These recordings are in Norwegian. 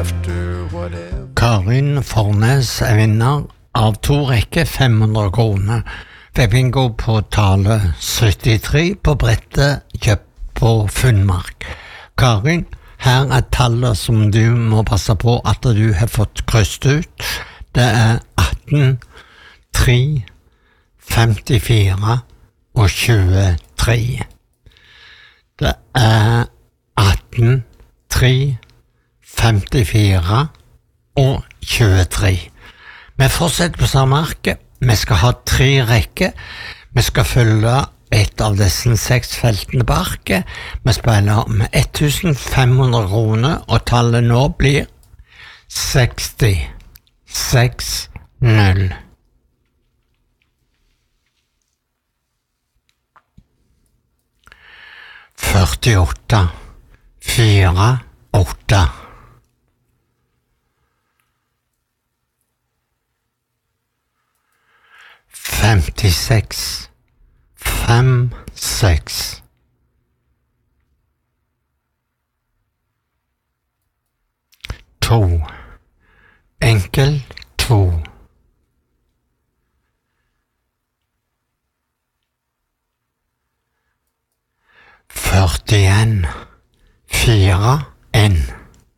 after whatever. Karin Fornes vinner av 2 rekker 500 kroner ved bingo på tale 73 på brettet kjøpt på Funnmark. Karin, her tallet som du må passe på at du har fått krysset ut. Det 18, 3, 54 og 23. Det 18, 3, 54 og 23. Vi fortsetter på samme arket. Vi skal ha 3 rekker. Vi skal følge et av disse 6 feltene på arket. Vi spiller med 1500 kroner, og tallet nå blir 60, 6, 0. Førtiåtte, 4, 8. 56, 5, 6. 2, enkel 2. 41, 4, 1.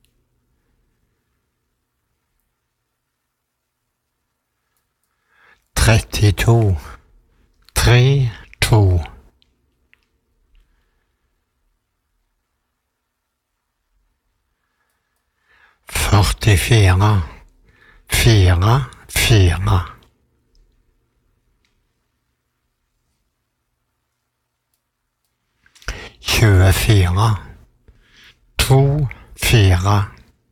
32, 3, 2. 44, 4, 4. 24, 2, 4.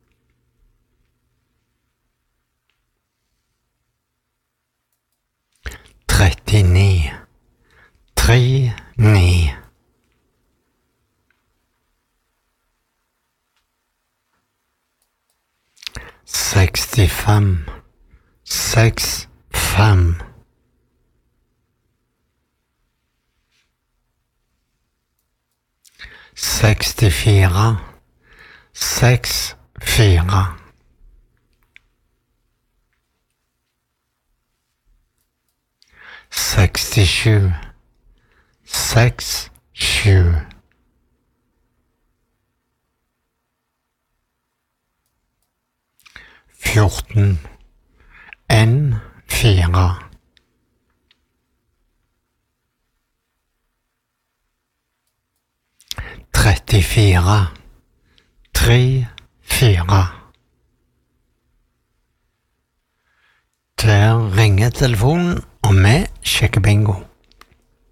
39, 3, 9. 65, 6, 5. 64, 6, 4. 67, 6, 7. 14, 1, 4. 34, 3, 4. Der ringer telefonen, og vi sjekker bingo.